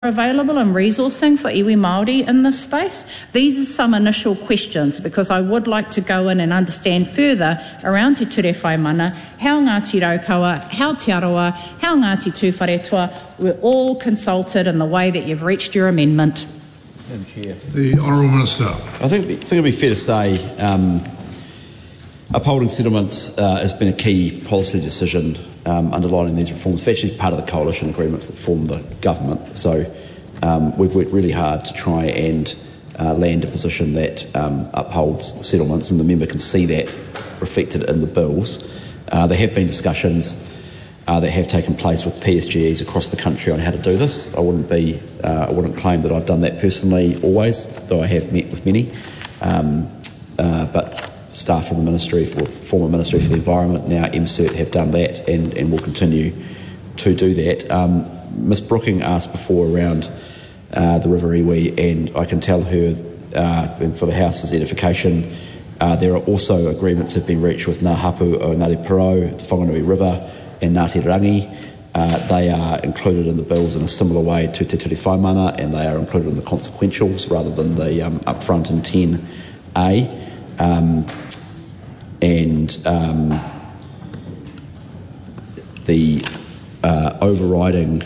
available and resourcing for iwi Māori in this space? These are some initial questions because I would like to go in and understand further around Te Ture Whai Mana, how Ngāti Raukawa, how Te Arawa, how Ngāti Tūwharetua were all consulted in the way that you've reached your amendment. The Honourable Minister. I think it'd be fair to say upholding settlements has been a key policy decision underlining these reforms. It's actually part of the coalition agreements that form the government. So we've worked really hard to try and land a position that upholds settlements, and the member can see that reflected in the bills. There have been discussions that have taken place with PSGEs across the country on how to do this. I wouldn't claim that I've done that personally always, though I have met with many. But staff from the Ministry, former Ministry for the Environment, now MCERT, have done that and will continue to do that. Ms Brooking asked before around the River Iwi, and I can tell her, and for the House's edification, there are also agreements that have been reached with Ngā Hapu o Ngāti Porou, the Whanganui River and Ngāti Rangi. They are included in the bills in a similar way to Te Ture Whai Mana, and they are included in the consequentials rather than the upfront in 10A. The overriding,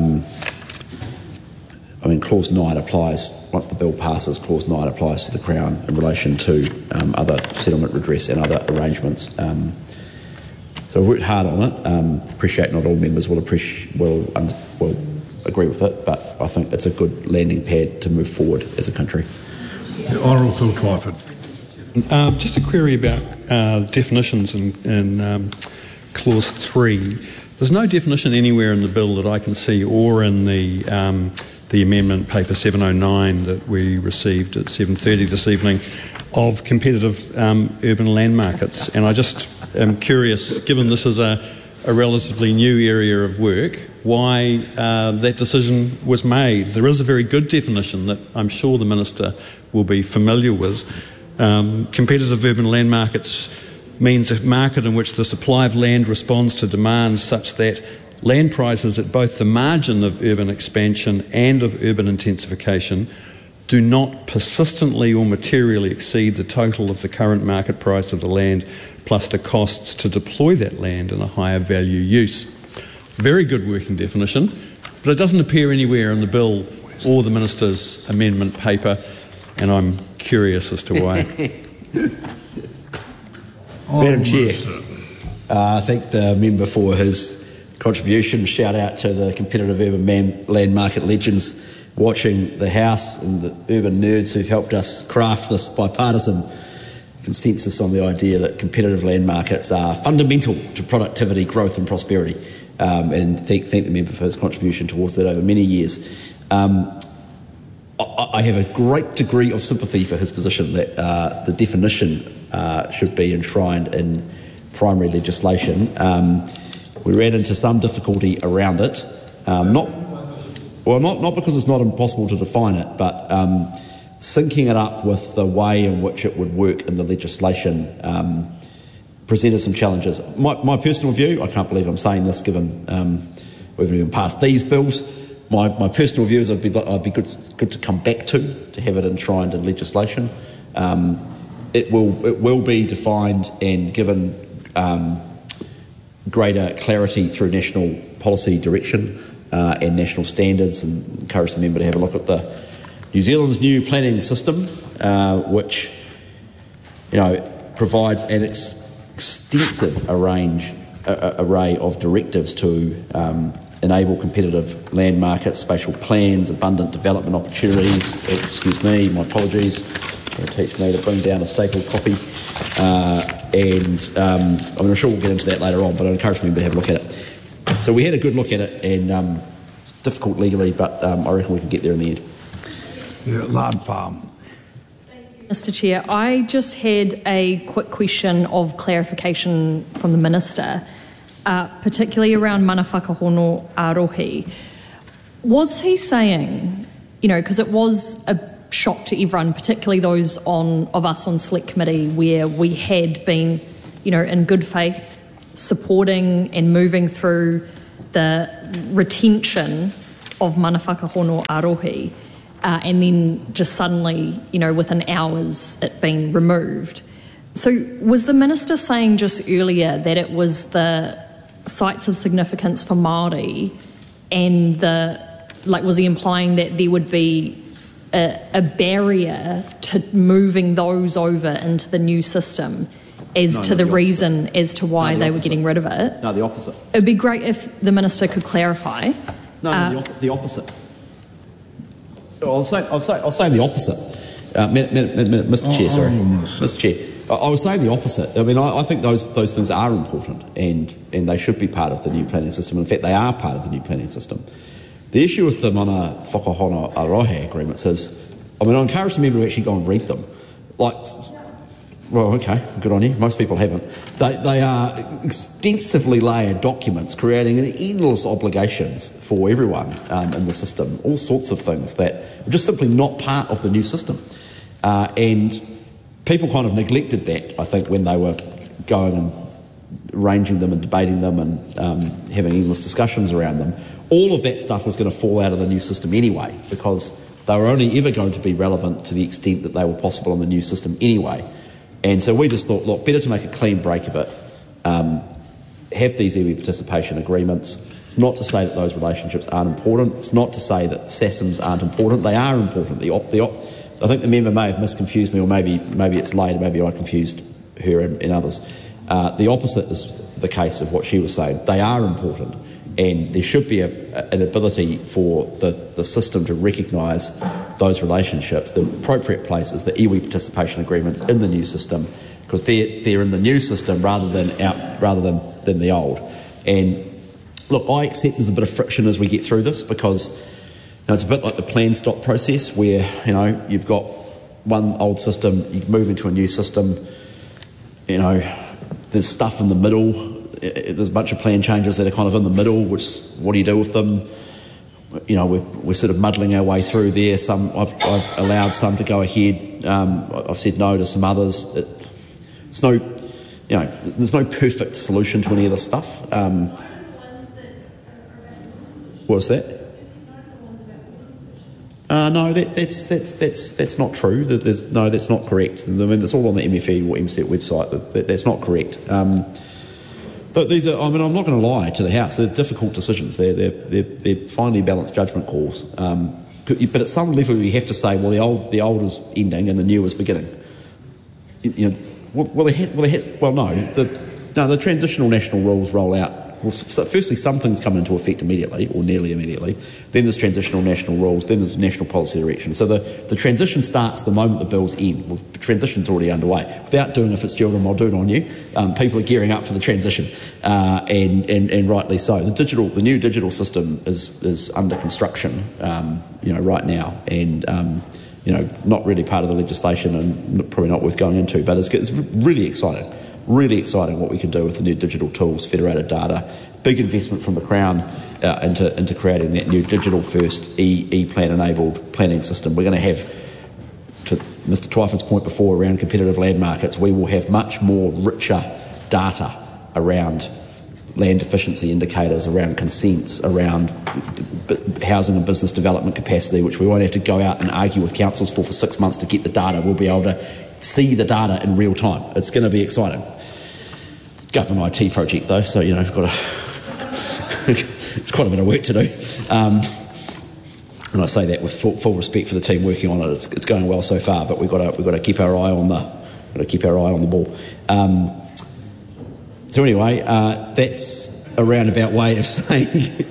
Clause 9 applies, once the bill passes, Clause 9 applies to the Crown in relation to other settlement redress and other arrangements. So we've worked hard on it. Appreciate not all members will agree with it, but I think it's a good landing pad to move forward as a country. The Honourable Phil Twyford. Just a query about definitions in Clause 3. There's no definition anywhere in the bill that I can see, or in the amendment paper 709 that we received at 7:30 this evening, of competitive urban land markets. And I just am curious, given this is a relatively new area of work, why that decision was made. There is a very good definition that I'm sure the Minister will be familiar with. Competitive urban land markets means a market in which the supply of land responds to demand such that land prices at both the margin of urban expansion and of urban intensification do not persistently or materially exceed the total of the current market price of the land plus the costs to deploy that land in a higher value use. Very good working definition, but it doesn't appear anywhere in the bill or the Minister's amendment paper, and I'm curious as to why. Madam Chair, I thank the member for his contribution. Shout out to the competitive urban land market legends watching the House and the urban nerds who've helped us craft this bipartisan consensus on the idea that competitive land markets are fundamental to productivity, growth and prosperity. And thank the member for his contribution towards that over many years. I have a great degree of sympathy for his position that the definition should be enshrined in primary legislation. We ran into some difficulty around it, not because it's not impossible to define it, but syncing it up with the way in which it would work in the legislation presented some challenges. My personal view, I can't believe I'm saying this given we've even passed these bills, my personal view is it'd be good to come back to have it enshrined in legislation. It will be defined and given greater clarity through national policy direction and national standards, and encourage the member to have a look at the New Zealand's new planning system, which provides an extensive array of directives to enable competitive land markets, spatial plans, abundant development opportunities. Excuse me, my apologies. It'll teach me to bring down a stapled copy. I'm sure we'll get into that later on, but I encourage me to have a look at it. So we had a good look at it, and it's difficult legally, but I reckon we can get there in the end. Yeah, Land Farm. Mr. Chair, I just had a quick question of clarification from the Minister, particularly around mana whakahono ārohi. Was he saying, because it was a shock to everyone, particularly those of us on Select Committee, where we had been, in good faith, supporting and moving through the retention of mana whakahono arohi, and then just suddenly, within hours, it being removed. So was the Minister saying just earlier that it was the sites of significance for Māori and was he implying that there would be a barrier to moving those over into the new system reason as to why they were getting rid of it? No, the opposite. It would be great if the Minister could clarify. No, the opposite. I'll say the opposite. Mr. Chair, sorry. Mr. Chair. I was saying the opposite. I mean, I think those things are important and they should be part of the new planning system. In fact, they are part of the new planning system. The issue with the mana whakahono arohe agreements is, I encourage the member to actually go and read them. Well, okay, good on you. Most people haven't. They are extensively layered documents creating endless obligations for everyone in the system, all sorts of things that are just simply not part of the new system. And people kind of neglected that, I think, when they were going and arranging them and debating them and having endless discussions around them. All of that stuff was going to fall out of the new system anyway, because they were only ever going to be relevant to the extent that they were possible in the new system anyway. And so we just thought, look, better to make a clean break of it, have these iwi participation agreements. It's not to say that those relationships aren't important. It's not to say that SASMs aren't important. They are important. I think the member may have misconfused me, or maybe it's later, maybe I confused her and others. The opposite is the case of what she was saying. They are important, and there should be an ability for the system to recognise those relationships. The appropriate place is the iwi participation agreements in the new system, because they're in the new system rather than the old. And look, I accept there's a bit of friction as we get through this, because it's a bit like the plan stop process where, you've got one old system, you move into a new system, there's stuff in the middle, there's a bunch of plan changes that are kind of in the middle, what do you do with them? We're sort of muddling our way through there. I've allowed some to go ahead, I've said no to some others. There's no perfect solution to any of this stuff. What was that? No, that's not true. That's not correct. It's all on the MFE or MSET website. That's not correct. But these are, I'm not going to lie to the House, they're difficult decisions. They're finely balanced judgment calls. But at some level you have to say, well, the old is ending and the new is beginning. The transitional national rules roll out. Well, so firstly, some things come into effect immediately, or nearly immediately. Then there's transitional national rules. Then there's national policy direction. So the transition starts the moment the bills end. Well, the transition's already underway. Without doing a Fitzgerald, I'll do it on you. People are gearing up for the transition, and rightly so. The new digital system is under construction, right now, and not really part of the legislation, and probably not worth going into. But it's really exciting. Really exciting what we can do with the new digital tools, federated data, big investment from the Crown into creating that new digital-first e-plan-enabled planning system. We're going to have, to Mr Twyford's point before around competitive land markets, we will have much more richer data around land efficiency indicators, around consents, around housing and business development capacity, which we won't have to go out and argue with councils for 6 months to get the data. We'll be able to see the data in real time. It's going to be exciting. It's a government IT project though, so we've got it's quite a bit of work to do. And I say that with full respect for the team working on it. It's going well so far, but we've got to keep our eye on the ball. So anyway, that's a roundabout way of saying.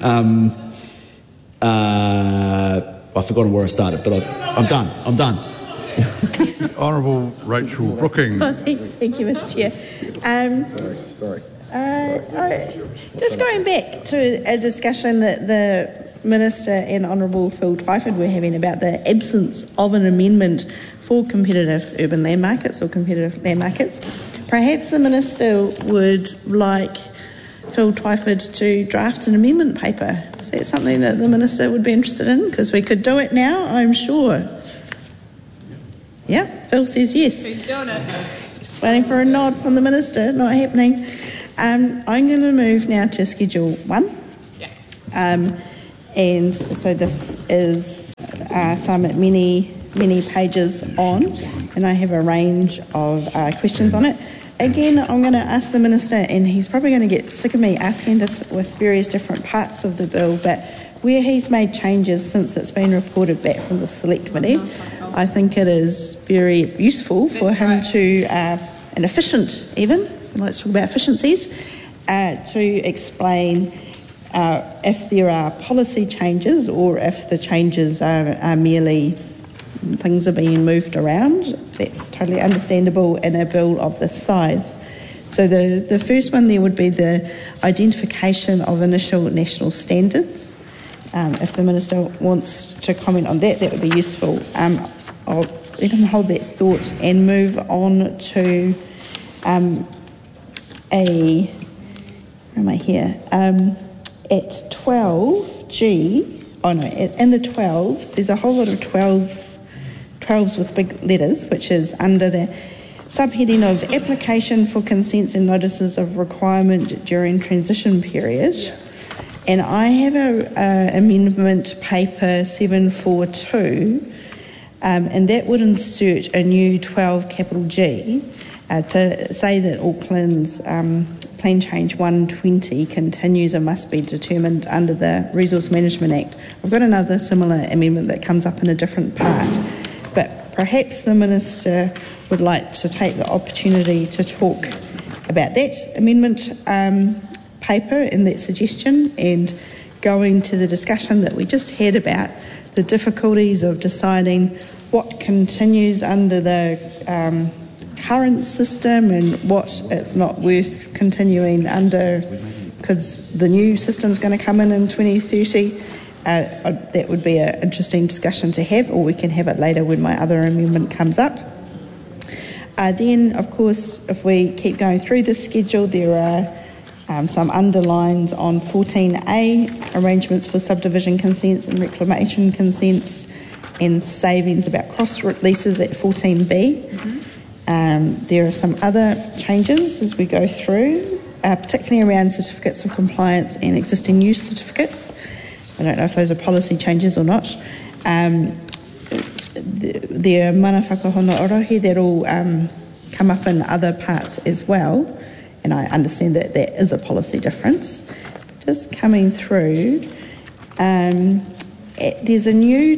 I've forgotten where I started, but I'm done. Honourable Rachel Brooking. Oh, thank you, Mr. Chair. Sorry. Just going back to a discussion that the Minister and Honourable Phil Twyford were having about the absence of an amendment for competitive urban land markets or competitive land markets. Perhaps the Minister would like Phil Twyford to draft an amendment paper. Is that something that the Minister would be interested in? Because we could do it now, I'm sure. Yeah, Phil says yes. He's doing it. Just waiting for a nod from the Minister, not happening. I'm going to move now to Schedule 1. Yeah. And so this is some many pages on, and I have a range of questions on it. Again, I'm going to ask the Minister, and he's probably going to get sick of me asking this with various different parts of the bill, but where he's made changes since it's been reported back from the Select Committee, I think it is very useful for him to, and efficient even, let's talk about efficiencies, to explain if there are policy changes or if the changes are merely things are being moved around. That's totally understandable in a bill of this size. So the first one there would be the identification of initial national standards. If the Minister wants to comment on that, that would be useful. I'll let him hold that thought and move on to where am I here? At 12G, in the 12s, there's a whole lot of 12s with big letters, which is under the subheading of application for consents and notices of requirement during transition period. And I have a amendment paper 742, and that would insert a new 12 capital G to say that Auckland's Plan Change 120 continues and must be determined under the Resource Management Act. I've got another similar amendment that comes up in a different part, but perhaps the Minister would like to take the opportunity to talk about that amendment paper and that suggestion, and going to the discussion that we just had about the difficulties of deciding what continues under the current system and what it's not worth continuing under because the new system's going to come in 2030. That would be an interesting discussion to have, or we can have it later when my other amendment comes up. Then, of course, if we keep going through the schedule, there are some underlines on 14A, arrangements for subdivision consents and reclamation consents, and savings about cross leases at 14B. There are some other changes as we go through, particularly around certificates of compliance and existing use certificates. I don't know if those are policy changes or not. The mana whakahono orohi, that'll come up in other parts as well, and I understand that that is a policy difference. Just coming through, there's a new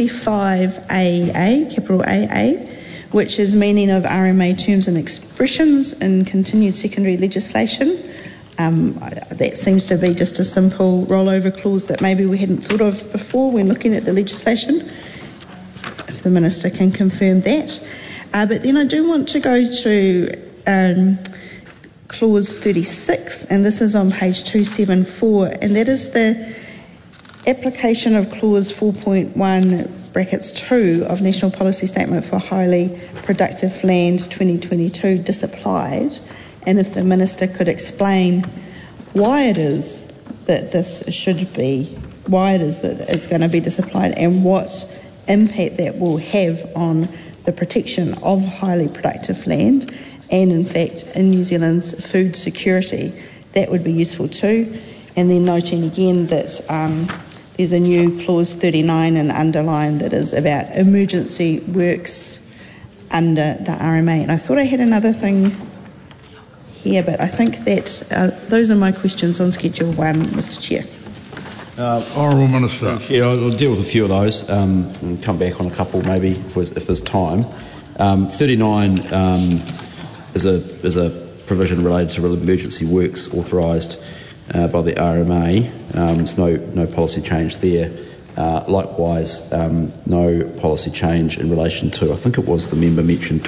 25AA, capital AA, which is meaning of RMA terms and expressions in continued secondary legislation. That seems to be just a simple rollover clause that maybe we hadn't thought of before when looking at the legislation, if the Minister can confirm that. But then I do want to go to clause 36, and this is on page 274, and that is the application of clause 4.1 brackets 2 of National Policy Statement for Highly Productive Land 2022 disapplied, and if the Minister could explain why it is that this should be, why it is that it's going to be disapplied, and what impact that will have on the protection of highly productive land and, in fact, in New Zealand's food security. That would be useful too. And then noting again that there's a new clause 39 and underline that is about emergency works under the RMA. And I thought I had another thing here, but I think that those are my questions on Schedule 1, Mr Chair. Honourable Minister. Yeah, I'll deal with a few of those and come back on a couple maybe if there's time. 39 is a provision related to emergency works authorised by the RMA. There's no policy change there. Likewise, no policy change in relation to, I think it was the member mentioned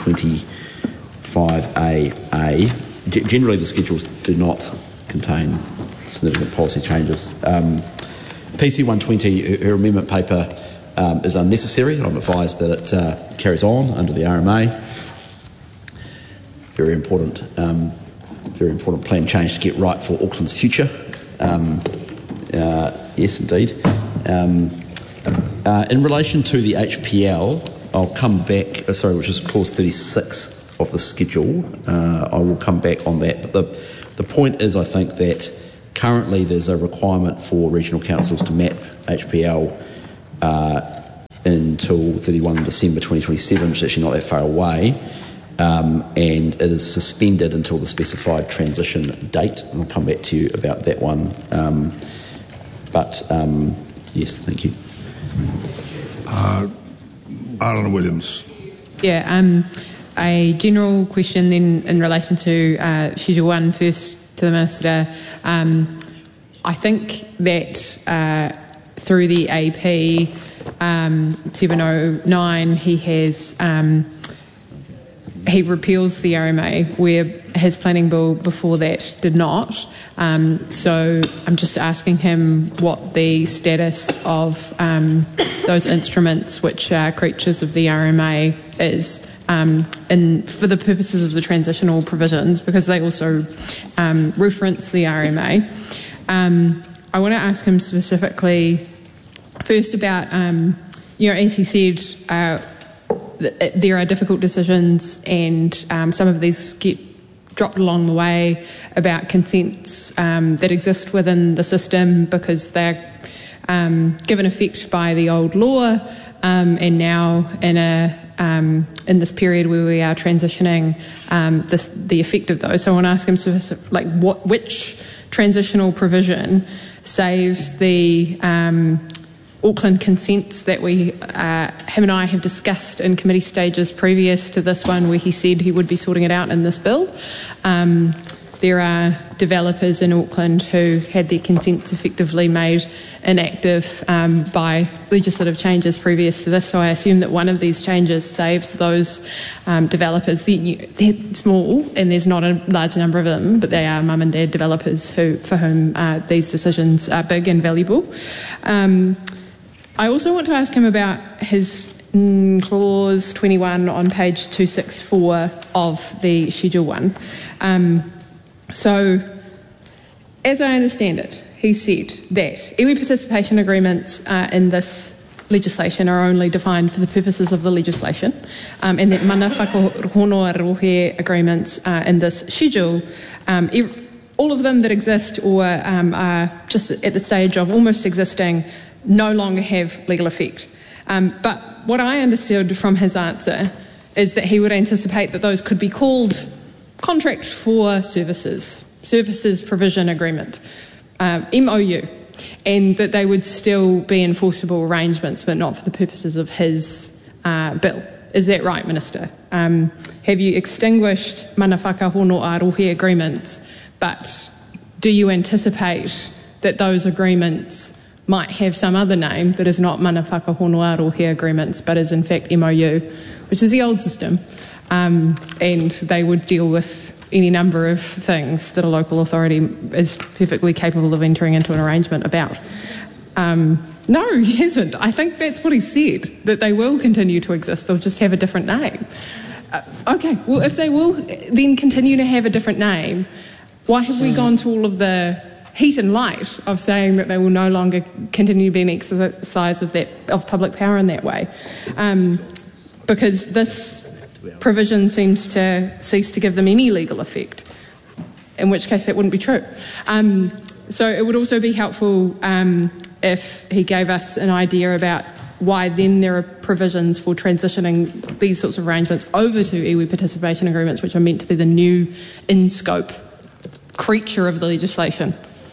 25AA. Generally, the schedules do not contain significant policy changes. PC 120, her amendment paper is unnecessary. I'm advised that it carries on under the RMA. Very important plan change to get right for Auckland's future. Yes, indeed. In relation to the HPL, I'll come back, which is clause 36 of the schedule. I will come back on that. But the point is, I think, that currently there's a requirement for regional councils to map HPL until 31 December 2027, which is actually not that far away, and it is suspended until the specified transition date, and I'll come back to you about that one. Yes, thank you. Alana Williams. Yeah, a general question then in relation to Schedule 1 first to the Minister. I think that through the AP 709 he has he repeals the RMA where his planning bill before that did not. So I'm just asking him what the status of those instruments which are creatures of the RMA is for the purposes of the transitional provisions, because they also reference the RMA. I want to ask him specifically first about, as he said, there are difficult decisions and some of these get dropped along the way about consents that exist within the system because they're given effect by the old law, and now in this period where we are transitioning the effect of those. So I want to ask him which transitional provision saves the Auckland consents that him and I have discussed in committee stages previous to this one, where he said he would be sorting it out in this bill. There are developers in Auckland who had their consents effectively made inactive by legislative changes previous to this, so I assume that one of these changes saves those developers. They're small and there's not a large number of them, but they are mum and dad developers for whom these decisions are big and valuable. I also want to ask him about his clause 21 on page 264 of the Schedule 1. So, as I understand it, he said that iwi participation agreements in this legislation are only defined for the purposes of the legislation, and that mana whakahonoarohe agreements in this schedule, all of them that exist or are just at the stage of almost existing, no longer have legal effect. But what I understood from his answer is that he would anticipate that those could be called contract for services provision agreement, MOU, and that they would still be enforceable arrangements, but not for the purposes of his bill. Is that right, Minister? Have you extinguished mana whakahonoarohe agreements, but do you anticipate that those agreements might have some other name that is not mana whakahonoarohe agreements, but is in fact MOU, which is the old system, and they would deal with any number of things that a local authority is perfectly capable of entering into an arrangement about? No, he hasn't. I think that's what he said, that they will continue to exist, they'll just have a different name. Okay, well, if they will then continue to have a different name, why have we gone to all of the heat and light of saying that they will no longer continue to be an exercise of public power in that way? Because this provision seems to cease to give them any legal effect, in which case that wouldn't be true. So it would also be helpful if he gave us an idea about why then there are provisions for transitioning these sorts of arrangements over to iwi participation agreements, which are meant to be the new in-scope creature of the legislation.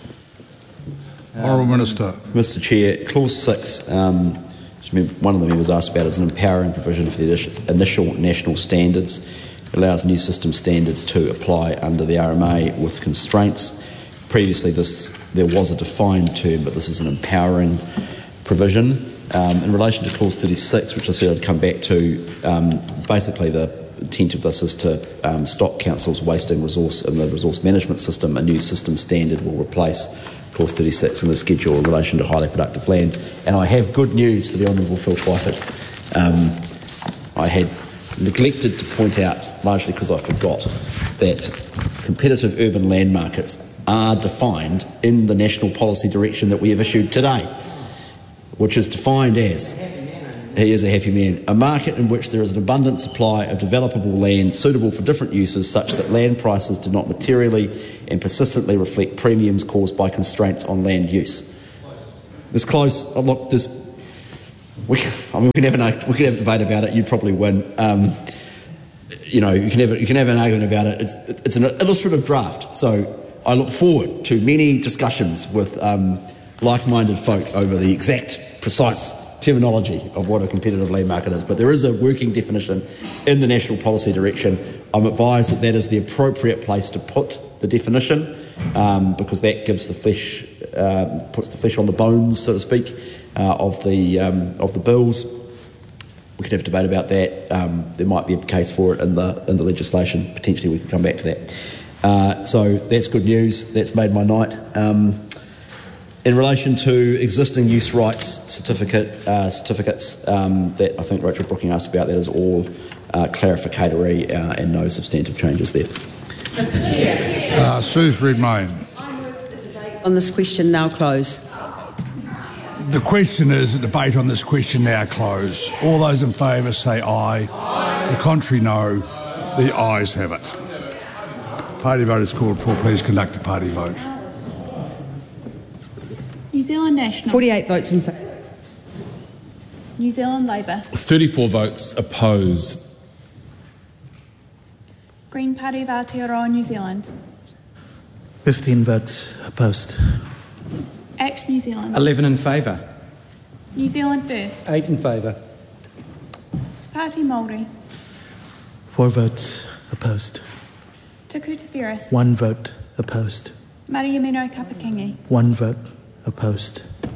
Honourable Minister. Mr Chair, Clause 6, one of the members asked about, is an empowering provision for the initial national standards. It allows new system standards to apply under the RMA with constraints. Previously there was a defined term, but this is an empowering provision. In relation to Clause 36, which I said I'd come back to, basically the intent of this is to stop councils wasting resource in the resource management system. A new system standard will replace Clause 36 in the schedule in relation to highly productive land. And I have good news for the Honourable Phil Twyford. I had neglected to point out, largely because I forgot, that competitive urban land markets are defined in the national policy direction that we have issued today, which is defined as, he is a happy man, a market in which there is an abundant supply of developable land suitable for different uses, such that land prices do not materially and persistently reflect premiums caused by constraints on land use. There's close. Look, there's. We can have a debate about it. You'd probably win. You can have an argument about it. It's an illustrative draft. So I look forward to many discussions with like-minded folk over the exact, precise terminology of what a competitive land market is. But there is a working definition in the National Policy Direction. I'm advised that is the appropriate place to put the definition because that gives the flesh, puts the flesh on the bones, so to speak, of the bills. We could have a debate about that. There might be a case for it in the legislation. Potentially, we could come back to that. So that's good news. That's made my night. In relation to existing use rights certificates that I think Rachel Brooking asked about, that is all clarificatory and no substantive changes there. Mr. Chair. Suze Redmayne. On this question now close. The question is, the debate on this question now close. All those in favour say aye. The contrary no. The ayes have it. Party vote is called for. Please conduct a party vote. New Zealand National. 48 votes in favour. New Zealand Labour. 34 votes opposed. Green Party of Aotearoa New Zealand. 15 votes opposed. ACT New Zealand. 11 in favour. New Zealand First. 8 in favour. Te Pāti Māori. 4 votes opposed. Tuku Te Whereas. 1 vote opposed. Mariamino Kapakingi. 1 vote opposed.